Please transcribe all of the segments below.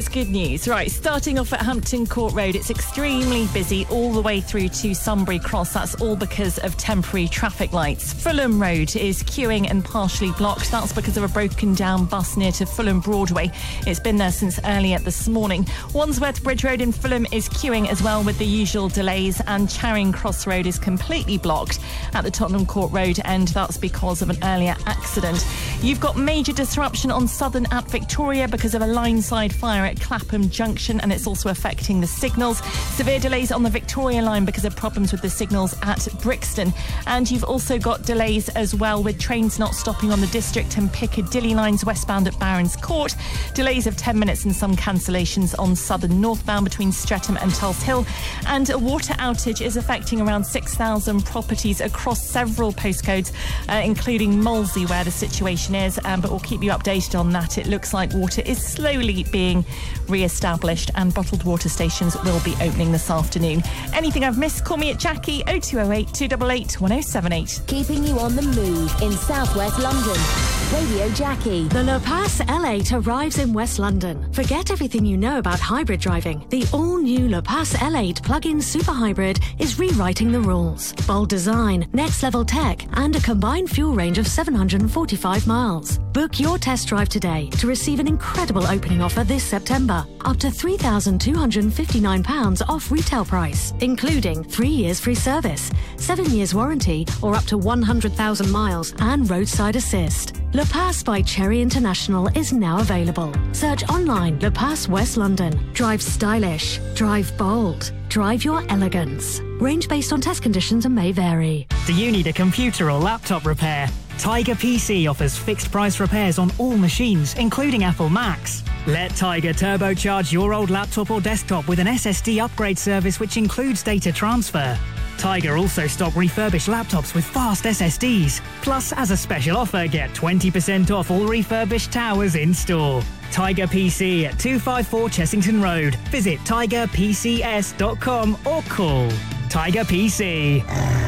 good news. Right, starting off at Hampton Court Road, it's extremely busy all the way through to Sunbury Cross. That's all because of temporary traffic lights. Fulham Road is queuing and partially blocked. That's because of a broken down bus near to Fulham Broadway. It's been there since earlier this morning. Wandsworth Bridge Road in Fulham is queuing as well with the usual delays, and Charing Cross Road is completely blocked at the Tottenham Court Road, and that's because of an earlier accident. You've got major disruption on Southern at Victoria because of a line-side fire at Clapham Junction, and it's also affecting the signals. Severe delays on the Victoria line because of problems with the signals at Brixton. And you've also got delays as well with trains not stopping on the District and Piccadilly lines westbound at Barons Court. Delays of 10 minutes and some cancellations on Southern northbound between Streatham and Tulse Hill. And a water outage is affecting around 6,000 properties across several postcodes, including Molesey, where the situation is. But we'll keep you updated on that. It looks like water is slowly being re-established, and bottled water stations will be opening this afternoon. Anything I've missed, call me at Jackie 0208 288 1078. Keeping you on the move in southwest London. Radio Jackie. The Le Pace L8 arrives in West London. Forget everything you know about hybrid driving. The all-new Le Pace L8 plug-in super hybrid is rewriting the rules. Bold design, next-level tech, and a combined fuel range of 745 miles. Book your test drive today to receive an incredible opening offer this September. Up to £3,259 off retail price, including 3 years free service, 7 years warranty, or up to 100,000 miles and roadside assist. Le Pace by Cherry International is now available. Search online Le Pace West London. Drive stylish. Drive bold. Drive your elegance. Range based on test conditions and may vary. Do you need a computer or laptop repair? Tiger PC offers fixed price repairs on all machines, including Apple Macs. Let Tiger turbocharge your old laptop or desktop with an SSD upgrade service which includes data transfer. Tiger also stock refurbished laptops with fast SSDs. Plus, as a special offer, get 20% off all refurbished towers in store. Tiger PC at 254 Chessington Road. Visit tigerpcs.com or call Tiger PC.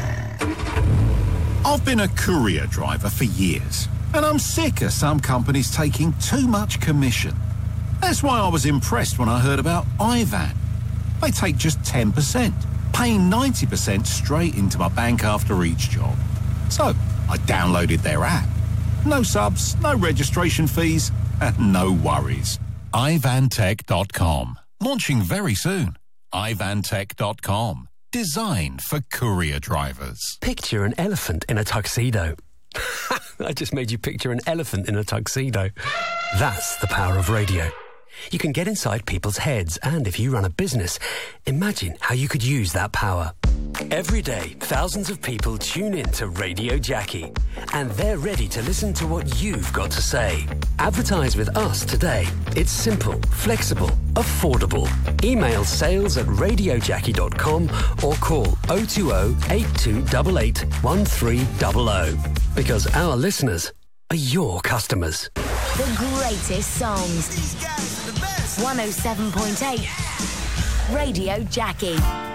I've been a courier driver for years, and I'm sick of some companies taking too much commission. That's why I was impressed when I heard about Ivan. They take just 10%, paying 90% straight into my bank after each job. So I downloaded their app. No subs, no registration fees, and no worries. Ivantech.com. Launching very soon. Ivantech.com. Designed for courier drivers. Picture an elephant in a tuxedo. I just made you picture an elephant in a tuxedo. That's the power of radio. You can get inside people's heads, and if you run a business, imagine how you could use that power. Every day, thousands of people tune in to Radio Jackie, and they're ready to listen to what you've got to say. Advertise with us today. It's simple, flexible, affordable. Email sales@radiojackie.com or call 020 8288 1300. Because our listeners are your customers. The greatest songs. 107.8 Radio Jackie.